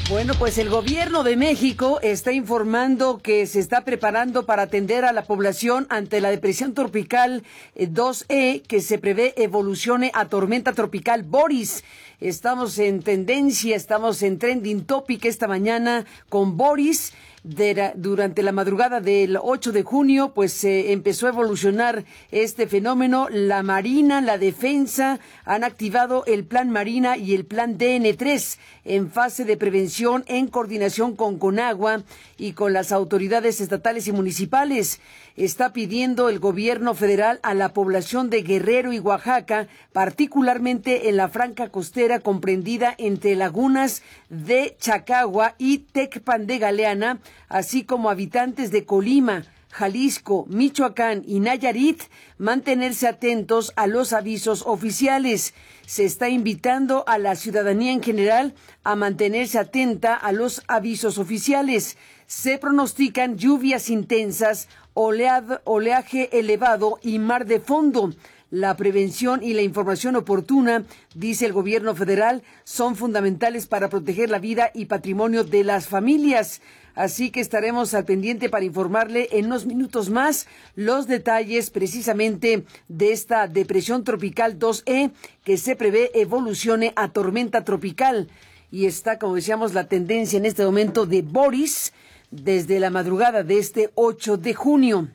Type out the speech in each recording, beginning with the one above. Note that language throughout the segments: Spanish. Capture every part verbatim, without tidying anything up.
Bueno, pues el gobierno de México está informando que se está preparando para atender a la población ante la depresión tropical dos E que se prevé evolucione a tormenta tropical Boris. Estamos en tendencia, estamos en trending topic esta mañana con Boris. De la, durante la madrugada del ocho de junio, pues se eh, empezó a evolucionar este fenómeno. La Marina, la Defensa han activado el Plan Marina y el Plan D N tres en fase de prevención en coordinación con Conagua y con las autoridades estatales y municipales. Está pidiendo el gobierno federal a la población de Guerrero y Oaxaca, particularmente en la franja costera comprendida entre lagunas de Chacagua y Tecpan de Galeana, así como habitantes de Colima, Jalisco, Michoacán y Nayarit, mantenerse atentos a los avisos oficiales. Se está invitando a la ciudadanía en general a mantenerse atenta a los avisos oficiales. Se pronostican lluvias intensas, olead, oleaje elevado y mar de fondo. La prevención y la información oportuna, dice el gobierno federal, son fundamentales para proteger la vida y patrimonio de las familias. Así que estaremos al pendiente para informarle en unos minutos más los detalles precisamente de esta depresión tropical dos E que se prevé evolucione a tormenta tropical. Y está, como decíamos, la tendencia en este momento de Boris desde la madrugada de este ocho de junio.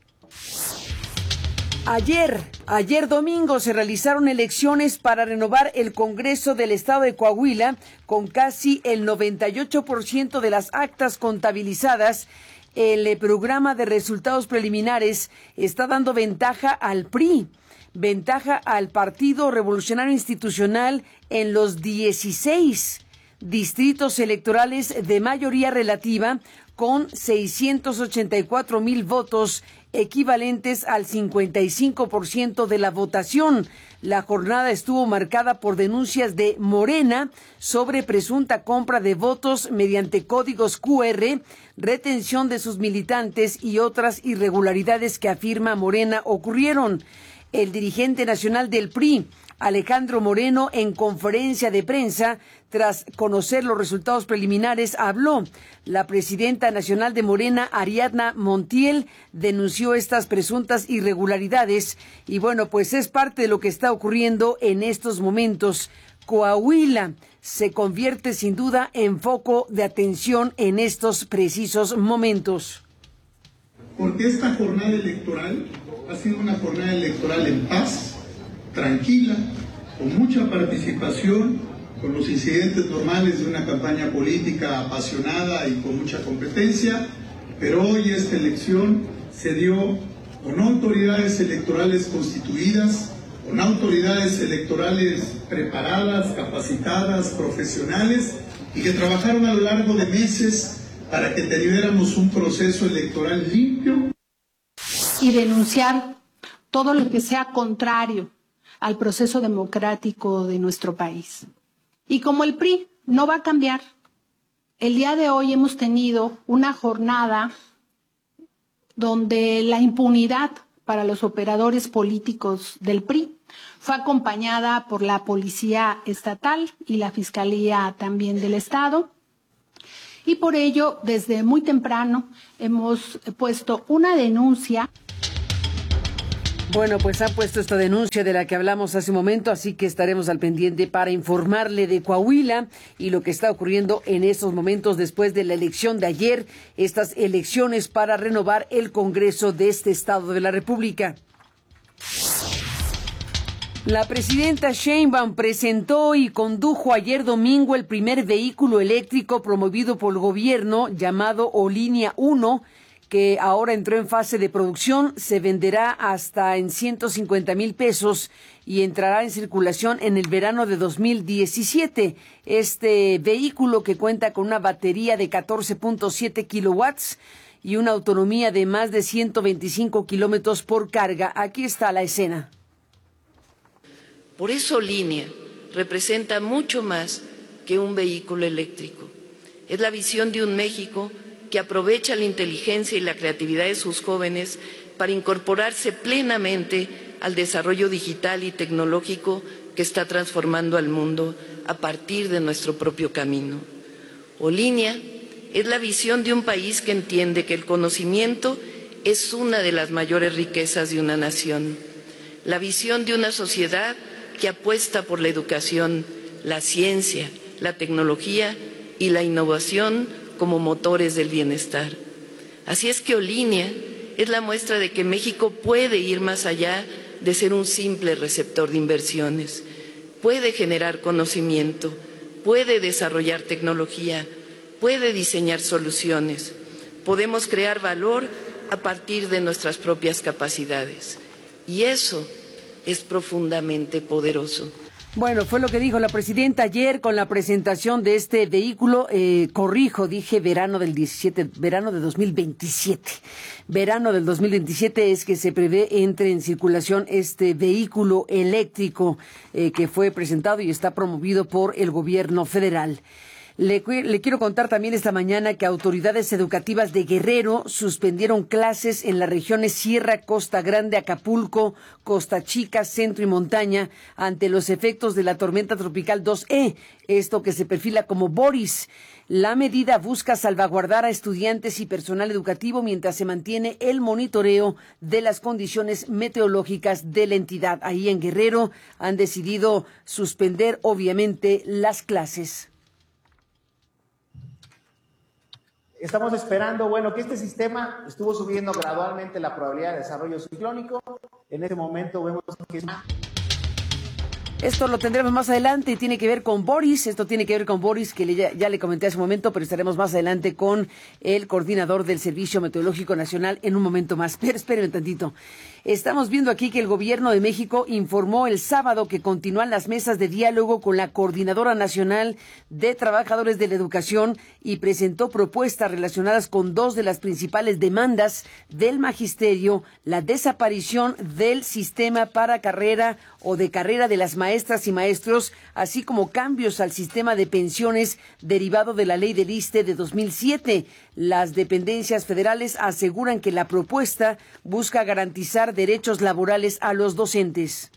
Ayer, ayer domingo se realizaron elecciones para renovar el Congreso del Estado de Coahuila con casi el noventa y ocho por ciento de las actas contabilizadas. El programa de resultados preliminares está dando ventaja al P R I, ventaja al Partido Revolucionario Institucional en los dieciséis distritos electorales de mayoría relativa con seiscientos ochenta y cuatro mil votos equivalentes al cincuenta y cinco por ciento de la votación. La jornada estuvo marcada por denuncias de Morena sobre presunta compra de votos mediante códigos Q R, retención de sus militantes y otras irregularidades que afirma Morena ocurrieron. El dirigente nacional del P R I, Alejandro Moreno, en conferencia de prensa, tras conocer los resultados preliminares, habló. La presidenta nacional de Morena, Ariadna Montiel, denunció estas presuntas irregularidades y bueno, pues es parte de lo que está ocurriendo en estos momentos. Coahuila se convierte sin duda en foco de atención en estos precisos momentos. Porque esta jornada electoral ha sido una jornada electoral en paz, tranquila, con mucha participación, con los incidentes normales de una campaña política apasionada y con mucha competencia, pero hoy esta elección se dio con autoridades electorales constituidas, con autoridades electorales preparadas, capacitadas, profesionales y que trabajaron a lo largo de meses para que tuviéramos un proceso electoral limpio. Y denunciar todo lo que sea contrario al proceso democrático de nuestro país. Y como el P R I no va a cambiar, el día de hoy hemos tenido una jornada donde la impunidad para los operadores políticos del P R I fue acompañada por la Policía Estatal y la Fiscalía también del Estado. Y por ello, desde muy temprano, hemos puesto una denuncia. Bueno, pues han puesto esta denuncia de la que hablamos hace un momento, así que estaremos al pendiente para informarle de Coahuila y lo que está ocurriendo en estos momentos después de la elección de ayer, estas elecciones para renovar el Congreso de este estado de la República. La presidenta Sheinbaum presentó y condujo ayer domingo el primer vehículo eléctrico promovido por el gobierno llamado O-Línea uno, que ahora entró en fase de producción. Se venderá hasta en ciento cincuenta mil pesos y entrará en circulación en el verano de dos mil diecisiete. Este vehículo, que cuenta con una batería de catorce punto siete kilowatts y una autonomía de más de ciento veinticinco kilómetros por carga. Aquí está la escena. Por eso Línea representa mucho más que un vehículo eléctrico. Es la visión de un México que aprovecha la inteligencia y la creatividad de sus jóvenes para incorporarse plenamente al desarrollo digital y tecnológico que está transformando al mundo a partir de nuestro propio camino. Olinia es la visión de un país que entiende que el conocimiento es una de las mayores riquezas de una nación, la visión de una sociedad que apuesta por la educación, la ciencia, la tecnología y la innovación como motores del bienestar. Así es que Olinia es la muestra de que México puede ir más allá de ser un simple receptor de inversiones, puede generar conocimiento, puede desarrollar tecnología, puede diseñar soluciones, podemos crear valor a partir de nuestras propias capacidades. Y eso es profundamente poderoso. Bueno, fue lo que dijo la presidenta ayer con la presentación de este vehículo. Eh, corrijo, dije verano del diecisiete, verano de dos mil veintisiete. Verano del dos mil veintisiete es que se prevé entre en circulación este vehículo eléctrico eh, que fue presentado y está promovido por el gobierno federal. Le, le quiero contar también esta mañana que autoridades educativas de Guerrero suspendieron clases en las regiones Sierra, Costa Grande, Acapulco, Costa Chica, Centro y Montaña ante los efectos de la tormenta tropical dos E, esto que se perfila como Boris. La medida busca salvaguardar a estudiantes y personal educativo mientras se mantiene el monitoreo de las condiciones meteorológicas de la entidad. Ahí en Guerrero han decidido suspender, obviamente, las clases. Estamos esperando, bueno, que este sistema estuvo subiendo gradualmente la probabilidad de desarrollo ciclónico. En este momento vemos que... Esto lo tendremos más adelante y tiene que ver con Boris. Esto tiene que ver con Boris, que le, ya, ya le comenté hace un momento, pero estaremos más adelante con el coordinador del Servicio Meteorológico Nacional en un momento más. Pero espérenme tantito. Estamos viendo aquí que el Gobierno de México informó el sábado que continúan las mesas de diálogo con la Coordinadora Nacional de Trabajadores de la Educación y presentó propuestas relacionadas con dos de las principales demandas del magisterio, la desaparición del sistema para carrera o de carrera de las maestras y maestros, así como cambios al sistema de pensiones derivado de la ley del ISSSTE de dos mil siete. Las dependencias federales aseguran que la propuesta busca garantizar derechos laborales a los docentes.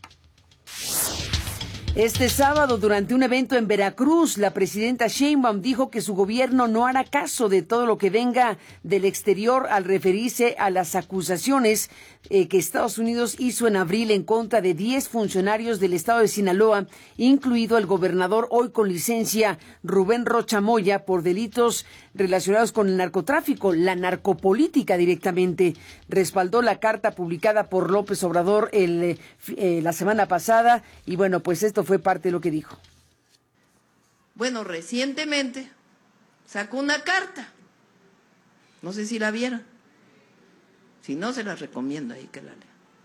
Este sábado, durante un evento en Veracruz, la presidenta Sheinbaum dijo que su gobierno no hará caso de todo lo que venga del exterior al referirse a las acusaciones eh, que Estados Unidos hizo en abril en contra de diez funcionarios del estado de Sinaloa, incluido el gobernador hoy con licencia Rubén Rocha Moya, por delitos relacionados con el narcotráfico, la narcopolítica directamente. Respaldó la carta publicada por López Obrador el, eh, la semana pasada y bueno, pues esto fue parte de lo que dijo. Bueno, recientemente sacó una carta, no sé si la vieron, si no se la recomiendo ahí que la lean.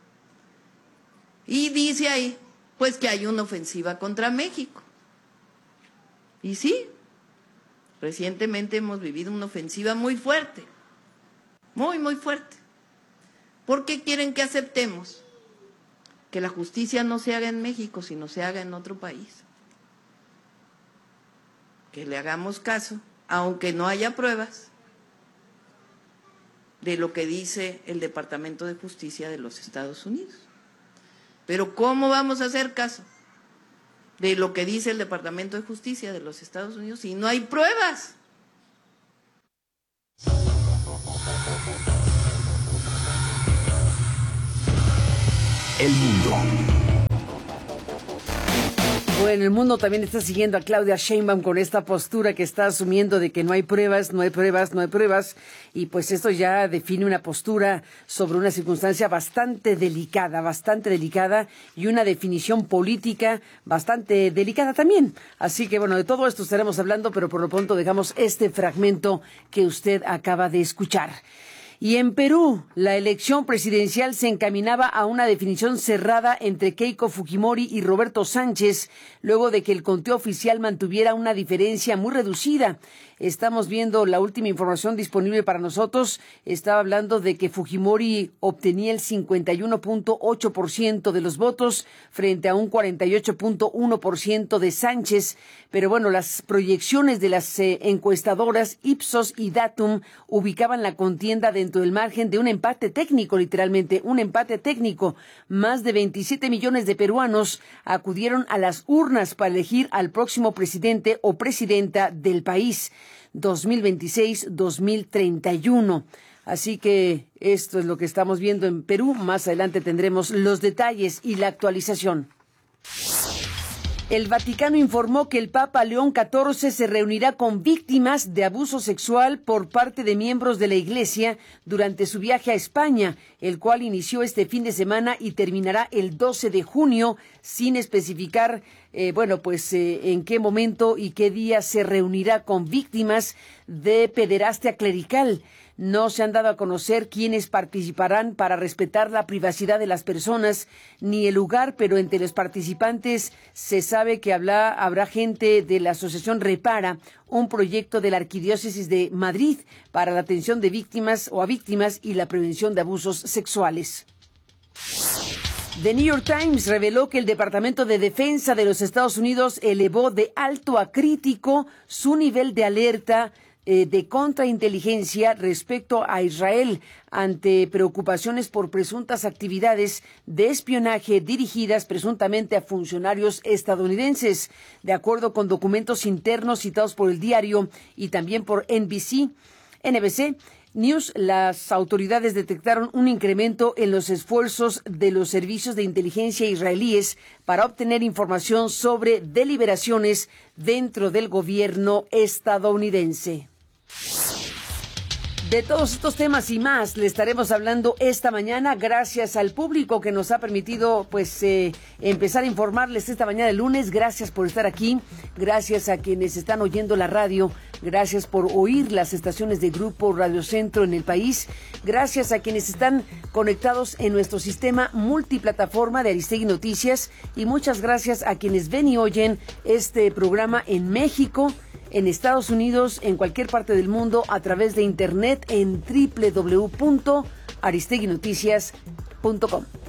Y dice ahí, pues que hay una ofensiva contra México. Y sí, recientemente hemos vivido una ofensiva muy fuerte, muy, muy fuerte. ¿Por qué quieren que aceptemos que la justicia no se haga en México, sino se haga en otro país? Que le hagamos caso, aunque no haya pruebas, de lo que dice el Departamento de Justicia de los Estados Unidos. Pero ¿cómo vamos a hacer caso de lo que dice el Departamento de Justicia de los Estados Unidos si no hay pruebas? El mundo. Bueno, el mundo también está siguiendo a Claudia Sheinbaum con esta postura que está asumiendo de que no hay pruebas, no hay pruebas, no hay pruebas, y pues esto ya define una postura sobre una circunstancia bastante delicada, bastante delicada, y una definición política bastante delicada también. Así que bueno, de todo esto estaremos hablando, pero por lo pronto dejamos este fragmento que usted acaba de escuchar. Y en Perú, la elección presidencial se encaminaba a una definición cerrada entre Keiko Fujimori y Roberto Sánchez, luego de que el conteo oficial mantuviera una diferencia muy reducida. Estamos viendo la última información disponible para nosotros. Estaba hablando de que Fujimori obtenía el cincuenta y uno punto ocho por ciento de los votos frente a un cuarenta y ocho punto uno por ciento de Sánchez. Pero bueno, las proyecciones de las eh, encuestadoras Ipsos y Datum ubicaban la contienda de dentro del margen de un empate técnico, literalmente, un empate técnico. Más de veintisiete millones de peruanos acudieron a las urnas para elegir al próximo presidente o presidenta del país, dos mil veintiséis a dos mil treinta y uno. Así que esto es lo que estamos viendo en Perú. Más adelante tendremos los detalles y la actualización. El Vaticano informó que el Papa León catorce se reunirá con víctimas de abuso sexual por parte de miembros de la Iglesia durante su viaje a España, el cual inició este fin de semana y terminará el doce de junio, sin especificar, eh, bueno, pues eh, en qué momento y qué día se reunirá con víctimas de pederastia clerical. No se han dado a conocer quiénes participarán para respetar la privacidad de las personas ni el lugar, pero entre los participantes se sabe que habrá, habrá gente de la Asociación Repara, un proyecto de la Arquidiócesis de Madrid para la atención de víctimas o a víctimas y la prevención de abusos sexuales. The New York Times reveló que el Departamento de Defensa de los Estados Unidos elevó de alto a crítico su nivel de alerta de contrainteligencia respecto a Israel ante preocupaciones por presuntas actividades de espionaje dirigidas presuntamente a funcionarios estadounidenses. De acuerdo con documentos internos citados por el diario y también por N B C, N B C News, las autoridades detectaron un incremento en los esfuerzos de los servicios de inteligencia israelíes para obtener información sobre deliberaciones dentro del gobierno estadounidense. De todos estos temas y más le estaremos hablando esta mañana, gracias al público que nos ha permitido pues eh, empezar a informarles esta mañana de lunes. Gracias por estar aquí, gracias a quienes están oyendo la radio, gracias por oír las estaciones de Grupo Radio Centro en el país, gracias a quienes están conectados en nuestro sistema multiplataforma de Aristegui Noticias y muchas gracias a quienes ven y oyen este programa en México, en Estados Unidos, en cualquier parte del mundo, a través de internet en doble u doble u doble u punto aristegui noticias punto com.